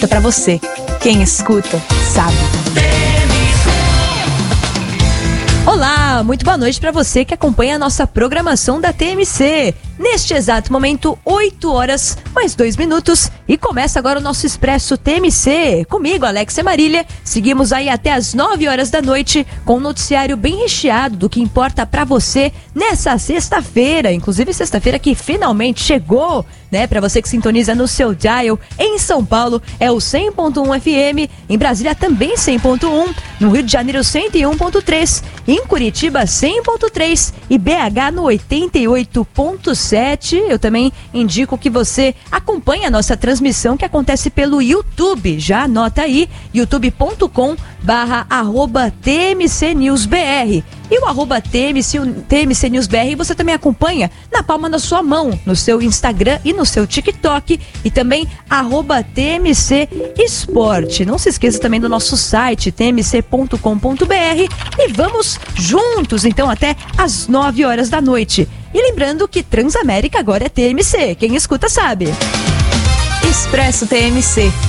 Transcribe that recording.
música pra você. Quem escuta, sabe. Olá, muito boa noite para você que acompanha a nossa programação da TMC. Neste exato momento, 8 horas mais 2 minutos e começa agora o nosso Expresso TMC. Comigo, Alexia Marília, seguimos aí até as 9 horas da noite com um noticiário bem recheado do que importa para você nessa sexta-feira. Inclusive sexta-feira que finalmente chegou, né? Para você que sintoniza no seu dial. Em São Paulo é o 100.1 FM, em Brasília também 100.1, no Rio de Janeiro 101.3, em Curitiba 100.3 e BH no 88.7. Eu também indico que você acompanhe a nossa transmissão que acontece pelo YouTube. Já anota aí, youtube.com/TMCNewsBR. E o @TMC NewsBR você também acompanha na palma da sua mão, no seu Instagram e no seu TikTok. E também @TMC Esporte. Não se esqueça também do nosso site, tmc.com.br. E vamos juntos, então, até às 9 horas da noite. E lembrando que Transamérica agora é TMC. Quem escuta sabe. Expresso TMC.